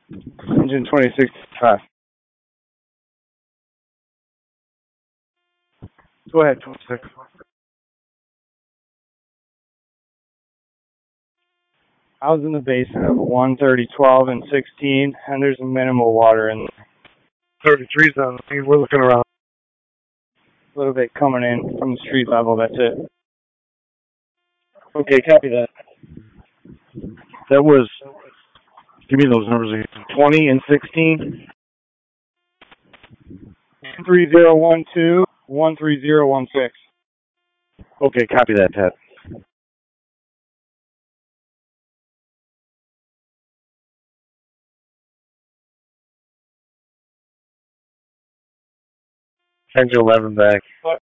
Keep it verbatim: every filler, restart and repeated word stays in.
Engine twenty sixty-five. Go ahead, twenty-six. I was in the basin of one thirty, twelve, and sixteen, and there's minimal water in thirty-three zone. We're looking around. A little bit coming in from the street level, that's it. Okay, copy that. That was, give me those numbers again. twenty and sixteen? one three zero one two, one three zero one six. Okay, copy that, Ted. Engine eleven back.